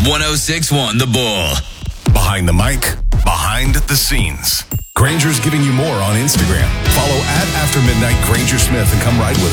1061 The Bull. Behind the mic, behind the scenes. Granger's giving you more on Instagram. Follow @AfterMidnightGrangerSmith and come ride with us.